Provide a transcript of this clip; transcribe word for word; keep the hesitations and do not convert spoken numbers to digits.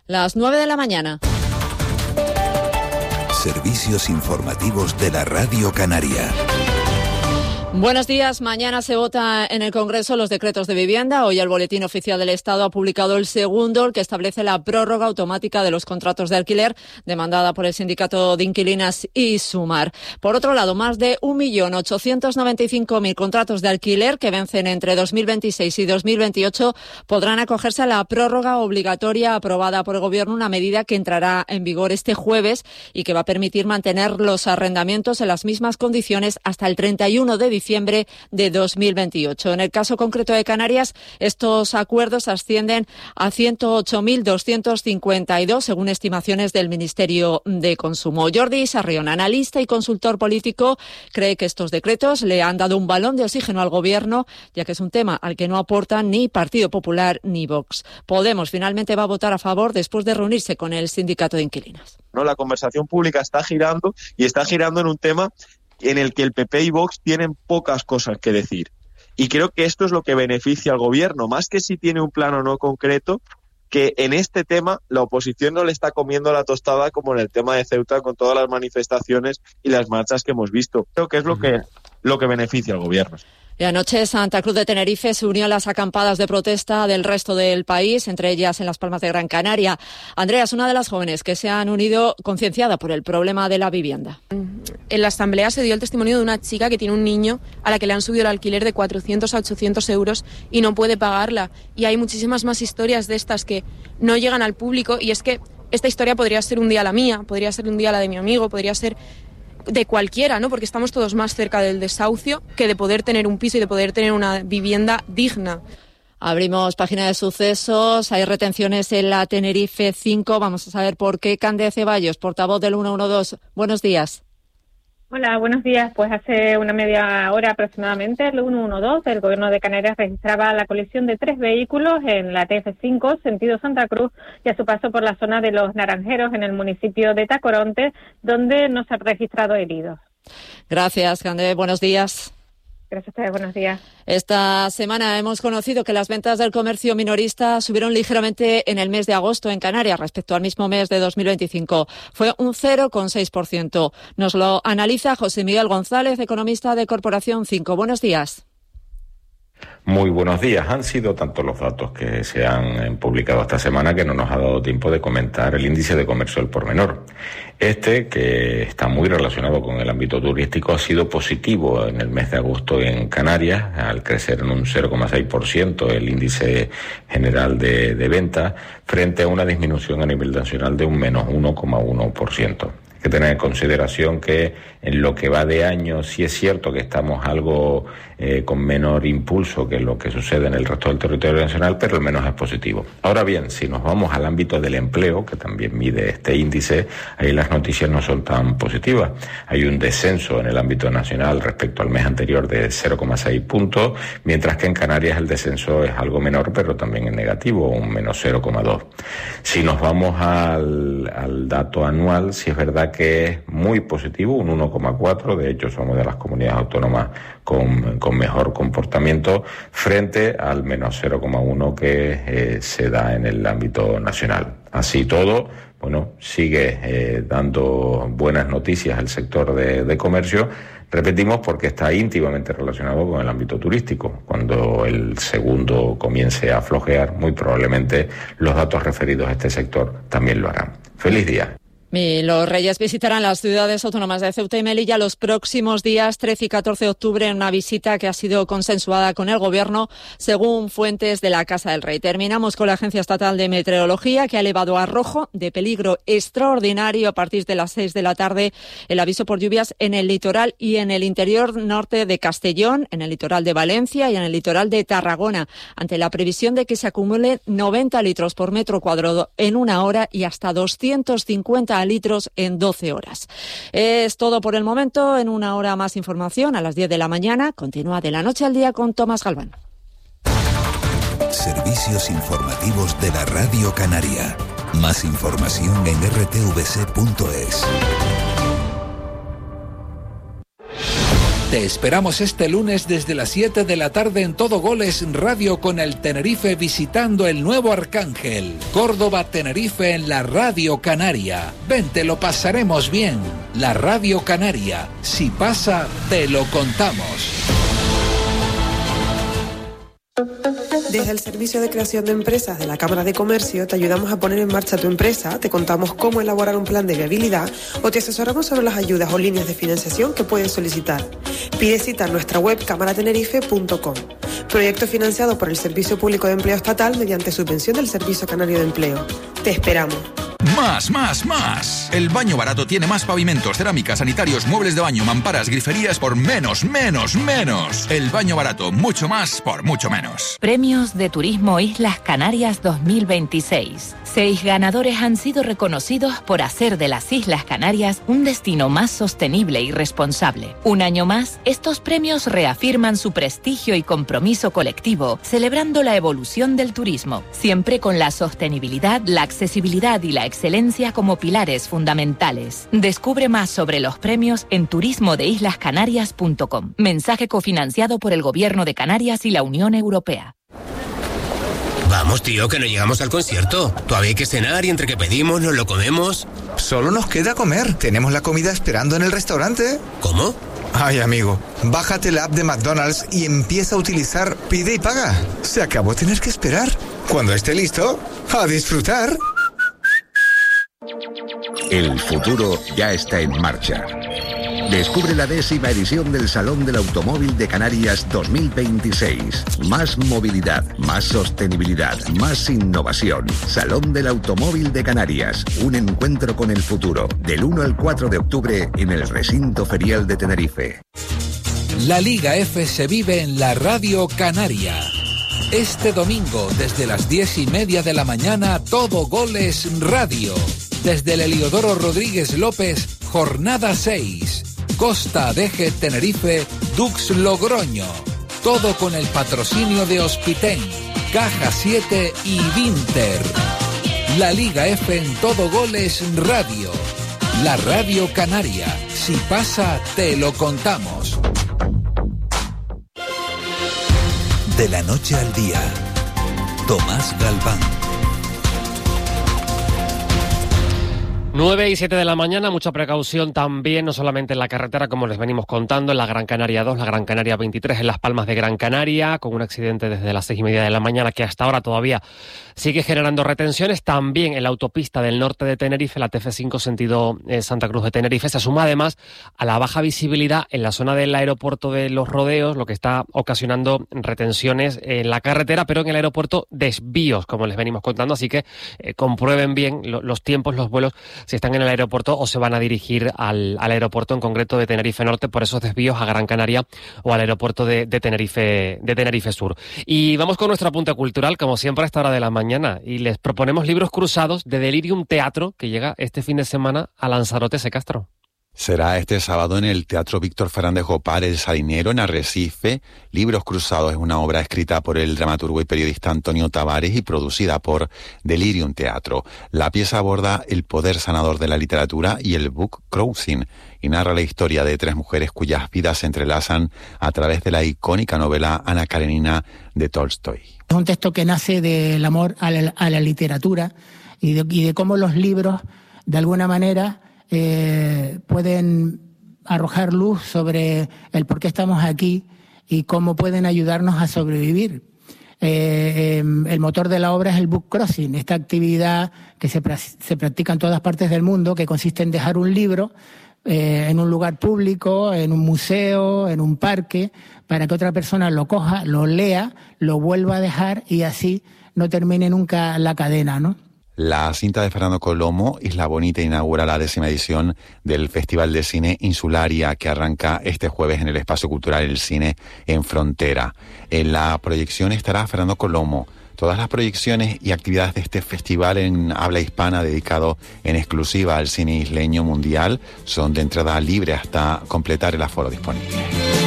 Las nueve de la mañana. Servicios informativos de la Radio Canaria. Buenos días. Mañana se vota en el Congreso los decretos de vivienda. Hoy el Boletín Oficial del Estado ha publicado el segundo, el que establece la prórroga automática de los contratos de alquiler, demandada por el Sindicato de Inquilinas y Sumar. Por otro lado, más de un millón ochocientos noventa y cinco mil contratos de alquiler que vencen entre dos mil veintiséis y dos mil veintiocho podrán acogerse a la prórroga obligatoria aprobada por el Gobierno, una medida que entrará en vigor este jueves y que va a permitir mantener los arrendamientos en las mismas condiciones hasta el treinta y uno de diciembre de dos mil veintiocho. En el caso concreto de Canarias, estos acuerdos ascienden a ciento ocho mil doscientos cincuenta y dos, según estimaciones del Ministerio de Consumo. Jordi Sarrión, analista y consultor político, cree que estos decretos le han dado un balón de oxígeno al Gobierno, ya que es un tema al que no aportan ni Partido Popular ni Vox. Podemos finalmente va a votar a favor después de reunirse con el Sindicato de Inquilinos. No, la conversación pública está girando y está girando en un tema en el que el P P y Vox tienen pocas cosas que decir. Y creo que esto es lo que beneficia al Gobierno, más que si tiene un plan o no concreto, que en este tema la oposición no le está comiendo la tostada como en el tema de Ceuta, con todas las manifestaciones y las marchas que hemos visto. Creo que es lo que, lo que beneficia al Gobierno. Y anoche Santa Cruz de Tenerife se unió a las acampadas de protesta del resto del país, entre ellas en Las Palmas de Gran Canaria. Andrea es una de las jóvenes que se han unido concienciada por el problema de la vivienda. En la asamblea se dio el testimonio de una chica que tiene un niño a la que le han subido el alquiler de cuatrocientos a ochocientos euros y no puede pagarla. Y hay muchísimas más historias de estas que no llegan al público, y es que esta historia podría ser un día la mía, podría ser un día la de mi amigo, podría ser de cualquiera, ¿no? Porque estamos todos más cerca del desahucio que de poder tener un piso y de poder tener una vivienda digna. Abrimos página de sucesos, hay retenciones en la Tenerife cinco, vamos a saber por qué. Cande Ceballos, portavoz del ciento doce, buenos días. Hola, buenos días. Pues hace una media hora aproximadamente, el ciento doce, el Gobierno de Canarias registraba la colisión de tres vehículos en la T F cinco, sentido Santa Cruz, y a su paso por la zona de Los Naranjeros, en el municipio de Tacoronte, donde no se han registrado heridos. Gracias, Cande. Buenos días. Gracias a ustedes, buenos días. Esta semana hemos conocido que las ventas del comercio minorista subieron ligeramente en el mes de agosto en Canarias respecto al mismo mes de dos mil veinticinco. Fue un cero coma seis por ciento. Nos lo analiza José Miguel González, economista de Corporación cinco. Buenos días. Muy buenos días. Han sido tantos los datos que se han publicado esta semana que no nos ha dado tiempo de comentar el índice de comercio al por menor. Este, que está muy relacionado con el ámbito turístico, ha sido positivo en el mes de agosto en Canarias, al crecer en un cero coma seis por ciento el índice general de, de ventas, frente a una disminución a nivel nacional de un menos uno coma uno por ciento. Hay que tener en consideración que en lo que va de año sí es cierto que estamos algo eh, con menor impulso que lo que sucede en el resto del territorio nacional, pero al menos es positivo. Ahora bien, si nos vamos al ámbito del empleo, que también mide este índice, ahí las noticias no son tan positivas. Hay un descenso en el ámbito nacional respecto al mes anterior de cero coma seis puntos, mientras que en Canarias el descenso es algo menor, pero también es negativo, un menos cero coma dos. Si nos vamos al, al dato anual, sí es verdad que es muy positivo, un uno coma cuatro, de hecho somos de las comunidades autónomas con, con mejor comportamiento frente al menos cero coma uno que eh, se da en el ámbito nacional. Así todo, bueno, sigue eh, dando buenas noticias el sector de, de comercio, repetimos, porque está íntimamente relacionado con el ámbito turístico. Cuando el segundo comience a flojear, muy probablemente los datos referidos a este sector también lo harán. ¡Feliz día! Y los Reyes visitarán las ciudades autónomas de Ceuta y Melilla los próximos días trece y catorce de octubre en una visita que ha sido consensuada con el Gobierno, según fuentes de la Casa del Rey. Terminamos con la Agencia Estatal de Meteorología, que ha elevado a rojo de peligro extraordinario a partir de las seis de la tarde el aviso por lluvias en el litoral y en el interior norte de Castellón, en el litoral de Valencia y en el litoral de Tarragona, ante la previsión de que se acumulen noventa litros por metro cuadrado en una hora y hasta doscientos cincuenta litros en doce horas. Es todo por el momento. En una hora más información a las diez de la mañana. Continúa De la Noche al Día con Tomás Galván. Servicios informativos de la Radio Canaria. Más información en r t v c punto es. Te esperamos este lunes desde las siete de la tarde en Todo Goles Radio con el Tenerife visitando el nuevo Arcángel. Córdoba-Tenerife en la Radio Canaria. Ven, te lo pasaremos bien. La Radio Canaria. Si pasa, te lo contamos. Desde el Servicio de Creación de Empresas de la Cámara de Comercio te ayudamos a poner en marcha tu empresa, te contamos cómo elaborar un plan de viabilidad o te asesoramos sobre las ayudas o líneas de financiación que puedes solicitar. Pide cita en nuestra web cámara tenerife punto com. Proyecto financiado por el Servicio Público de Empleo Estatal mediante subvención del Servicio Canario de Empleo. Te esperamos. Más, más, más. El Baño Barato tiene más pavimentos, cerámicas, sanitarios, muebles de baño, mamparas, griferías por menos, menos, menos. El Baño Barato, mucho más por mucho menos. Premios de Turismo Islas Canarias dos mil veintiséis. Seis ganadores han sido reconocidos por hacer de las Islas Canarias un destino más sostenible y responsable. Un año más, estos premios reafirman su prestigio y compromiso colectivo, celebrando la evolución del turismo, siempre con la sostenibilidad, la accesibilidad y la excelencia como pilares fundamentales. Descubre más sobre los premios en turismo de islas canarias punto com. Mensaje cofinanciado por el Gobierno de Canarias y la Unión Europea. Vamos, tío, que no llegamos al concierto. Todavía hay que cenar y entre que pedimos nos lo comemos. Solo nos queda comer. Tenemos la comida esperando en el restaurante. ¿Cómo? Ay, amigo, bájate la app de McDonald's y empieza a utilizar Pide y Paga. Se acabó tener que esperar. Cuando esté listo, a disfrutar. El futuro ya está en marcha. Descubre la décima edición del Salón del Automóvil de Canarias dos mil veintiséis. Más movilidad, más sostenibilidad, más innovación. Salón del Automóvil de Canarias. Un encuentro con el futuro. Del uno al cuatro de octubre en el Recinto Ferial de Tenerife. La Liga F se vive en la Radio Canaria. Este domingo, desde las diez y media de la mañana, Todo Goles Radio. Desde el Heliodoro Rodríguez López, jornada seis. Costa Adeje Tenerife, Dux Logroño. Todo con el patrocinio de Hospiten, Caja siete y Vinter. La Liga F en Todo Goles Radio. La Radio Canaria. Si pasa, te lo contamos. De la noche al día, Tomás Galván. nueve y siete de la mañana, mucha precaución también, no solamente en la carretera, como les venimos contando, en la Gran Canaria dos, la Gran Canaria veintitrés, en Las Palmas de Gran Canaria, con un accidente desde las seis y media de la mañana que hasta ahora todavía sigue generando retenciones. También en la autopista del norte de Tenerife, la T F cinco sentido eh, Santa Cruz de Tenerife, se suma además a la baja visibilidad en la zona del aeropuerto de Los Rodeos, lo que está ocasionando retenciones en la carretera, pero en el aeropuerto desvíos, como les venimos contando, así que eh, comprueben bien lo, los tiempos, los vuelos, si están en el aeropuerto o se van a dirigir al, al aeropuerto en concreto de Tenerife Norte por esos desvíos a Gran Canaria o al aeropuerto de, de Tenerife de Tenerife Sur. Y vamos con nuestro apunte cultural, como siempre a esta hora de la mañana, y les proponemos libros cruzados de Delirium Teatro, que llega este fin de semana a Lanzarote, ese Castro. Será este sábado en el Teatro Víctor Fernández Gopar, El Salinero, en Arrecife. Libros Cruzados es una obra escrita por el dramaturgo y periodista Antonio Tavares y producida por Delirium Teatro. La pieza aborda el poder sanador de la literatura y el book crossing, y narra la historia de tres mujeres cuyas vidas se entrelazan a través de la icónica novela Ana Karenina de Tolstoy. Es un texto que nace del amor a la, a la literatura y de, y de cómo los libros, de alguna manera, Eh, pueden arrojar luz sobre el por qué estamos aquí y cómo pueden ayudarnos a sobrevivir. Eh, eh, el motor de la obra es el book crossing, esta actividad que se, se practica en todas partes del mundo, que consiste en dejar un libro eh, en un lugar público, en un museo, en un parque, para que otra persona lo coja, lo lea, lo vuelva a dejar y así no termine nunca la cadena, ¿no? La cinta de Fernando Colomo, Isla Bonita, inaugura la décima edición del Festival de Cine Insularia, que arranca este jueves en el Espacio Cultural El Cine en Frontera. En la proyección estará Fernando Colomo. Todas las proyecciones y actividades de este festival en habla hispana, dedicado en exclusiva al cine isleño mundial, son de entrada libre hasta completar el aforo disponible.